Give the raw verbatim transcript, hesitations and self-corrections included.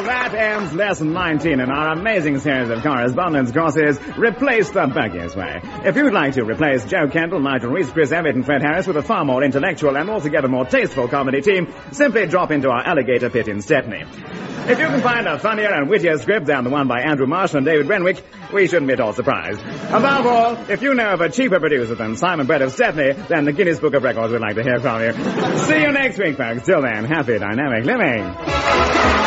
that ends lesson nineteen in our amazing series of correspondence courses, Replace the Buggiest Way. If you'd like to replace Joe Kendall, Nigel Reese, Chris Evett, and Fred Harris with a far more intellectual and altogether more tasteful comedy team, simply drop into our alligator pit in Stepney. If you can find a funnier and wittier script than the one by Andrew Marshall and David Renwick, we shouldn't be at all surprised. Above all, if you know of a cheaper producer than Simon Brett of Stepney, then the Guinness Book of Records would like to hear from you. See you next week, folks. Till then, happy dynamic living.